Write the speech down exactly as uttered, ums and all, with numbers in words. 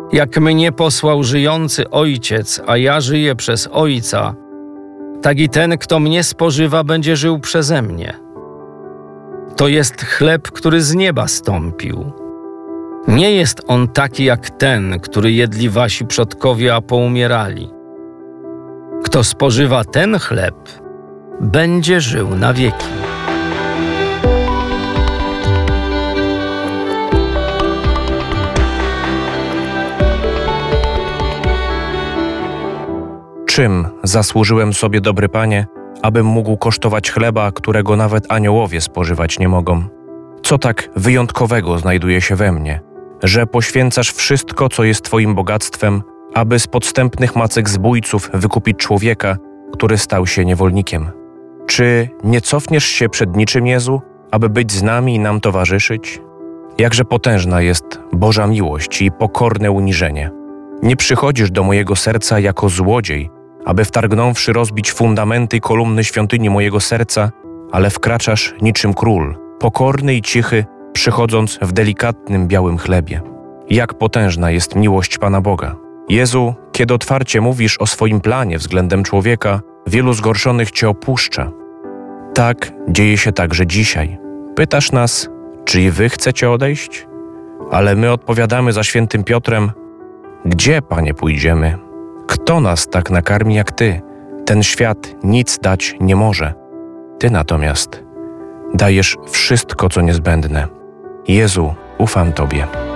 Jak mnie posłał żyjący Ojciec, a ja żyję przez Ojca, tak i ten, kto mnie spożywa, będzie żył przeze mnie. To jest chleb, który z nieba stąpił. Nie jest on taki jak ten, który jedli wasi przodkowie, a poumierali. Kto spożywa ten chleb, będzie żył na wieki. Czym zasłużyłem sobie, dobry Panie, abym mógł kosztować chleba, którego nawet aniołowie spożywać nie mogą? Co tak wyjątkowego znajduje się we mnie, że poświęcasz wszystko, co jest Twoim bogactwem, aby z podstępnych macek zbójców wykupić człowieka, który stał się niewolnikiem? Czy nie cofniesz się przed niczym, Jezu, aby być z nami i nam towarzyszyć? Jakże potężna jest Boża miłość i pokorne uniżenie. Nie przychodzisz do mojego serca jako złodziej, aby wtargnąwszy rozbić fundamenty i kolumny świątyni mojego serca, ale wkraczasz niczym król, pokorny i cichy, przychodząc w delikatnym białym chlebie. Jak potężna jest miłość Pana Boga. Jezu, kiedy otwarcie mówisz o swoim planie względem człowieka, wielu zgorszonych Cię opuszcza. Tak dzieje się także dzisiaj. Pytasz nas, czy i Wy chcecie odejść? Ale my odpowiadamy za świętym Piotrem: gdzie, Panie, pójdziemy? Kto nas tak nakarmi jak Ty? Ten świat nic dać nie może. Ty natomiast dajesz wszystko, co niezbędne. Jezu, ufam Tobie.